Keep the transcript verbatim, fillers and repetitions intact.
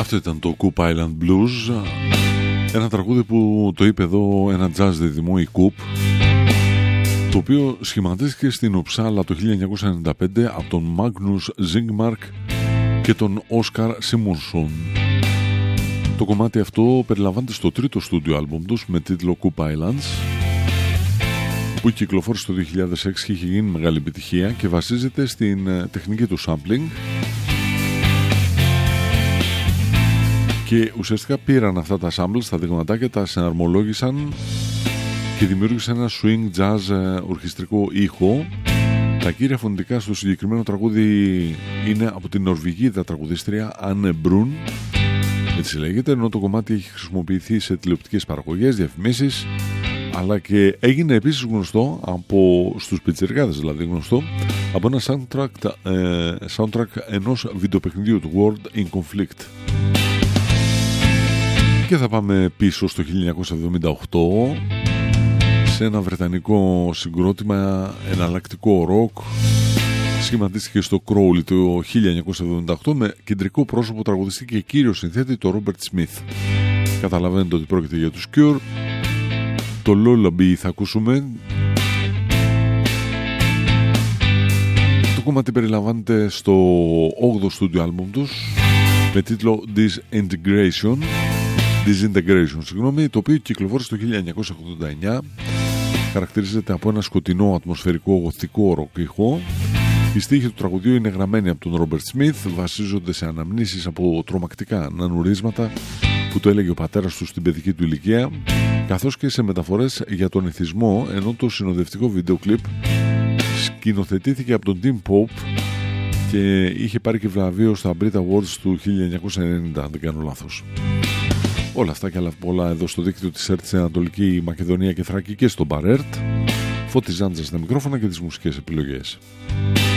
Αυτό ήταν το Coop Island Blues, ένα τραγούδι που το είπε εδώ ένα jazz διδυμό, η Coop, το οποίο σχηματίστηκε στην Ουψάλα το χίλια εννιακόσια ενενήντα πέντε από τον Magnus Zingmark και τον Oscar Simonsson. Το κομμάτι αυτό περιλαμβάνεται στο τρίτο στούντιο άλμπουμ τους με τίτλο Coop Islands, που κυκλοφόρησε το δύο χιλιάδες έξι και είχε γίνει μεγάλη επιτυχία και βασίζεται στην τεχνική του sampling. Και ουσιαστικά πήραν αυτά τα samples, τα δειγματάκια, τα συναρμολόγησαν και δημιούργησαν ένα swing jazz ορχιστρικό ήχο. Τα κύρια φωνητικά στο συγκεκριμένο τραγούδι είναι από την Νορβηγίδα τραγουδίστρια Anne Brun, έτσι λέγεται, ενώ το κομμάτι έχει χρησιμοποιηθεί σε τηλεοπτικές παραγωγές, διαφημίσεις, αλλά και έγινε επίσης γνωστό από στους πιτσιρικάδες, δηλαδή γνωστό από ένα soundtrack, ε, soundtrack ενός βιντεοπαιχνιδιού του World in Conflict. Και θα πάμε πίσω στο χίλια εννιακόσια εβδομήντα οκτώ σε ένα βρετανικό συγκρότημα εναλλακτικό ροκ. Σχηματίστηκε στο Crowley το χίλια εννιακόσια εβδομήντα οκτώ με κεντρικό πρόσωπο τραγουδιστή και κύριο συνθέτη το Robert Smith. Καταλαβαίνετε ότι πρόκειται για τους Cure. Το Lullaby θα ακούσουμε. Το κομμάτι περιλαμβάνεται στο όγδοο στούντιο άλμπουμ τους με τίτλο Disintegration Disintegration, συγγνώμη, το οποίο κυκλοφόρησε το χίλια εννιακόσια ογδόντα εννιά. Χαρακτηρίζεται από ένα σκοτεινό ατμοσφαιρικό γοθικό ροκ ήχο. Οι στίχοι του τραγουδιού είναι γραμμένοι από τον Robert Smith, βασίζονται σε αναμνήσεις από τρομακτικά ανανουρίσματα που το έλεγε ο πατέρας του στην παιδική του ηλικία, καθώς και σε μεταφορές για τον εθισμό, ενώ το συνοδευτικό βίντεο κλιπ σκηνοθετήθηκε από τον Tim Pope και είχε πάρει και βραβείο στα Brit Awards του χίλια εννιακόσια ενενήντα, αν δεν κάνω λάθος. Όλα αυτά και άλλα πολλά εδώ στο δίκτυο της ΕΡΤ στην Ανατολική Μακεδονία και Θράκη και στο Μπαρέρτ. Φώτης Ζάντζας στα μικρόφωνα και τις μουσικές επιλογές.